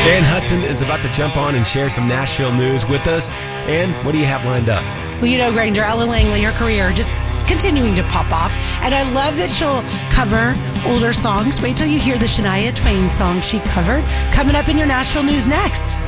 Ann Hudson is about to jump on and share some Nashville news with us. Ann, what do you have lined up? Well, you know, Granger, Ella Langley, her career just continuing to pop off. And I love that she'll cover older songs. Wait till you hear the Shania Twain song she covered. Coming up in your Nashville news next.